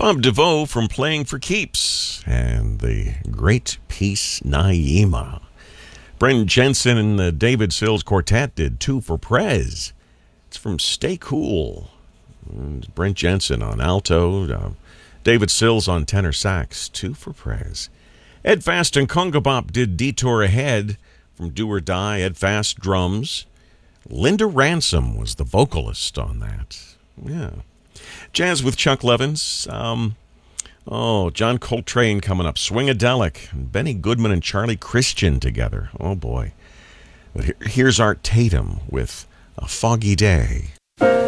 Bob DeVoe from Playing for Keeps and the Great Peace Naima. Brent Jensen and the David Sills Quartet did Two for Prez. It's from Stay Cool. And Brent Jensen on alto, David Sills on tenor sax, Two for Prez. Ed Fast and Conga Bop did Detour Ahead from Do or Die. Ed Fast drums. Linda Ransom was the vocalist on that. Yeah. Jazz with Chuck Levins. John Coltrane coming up. Swingadelic. Benny Goodman and Charlie Christian together. Oh, boy. But here's Art Tatum with A Foggy Day.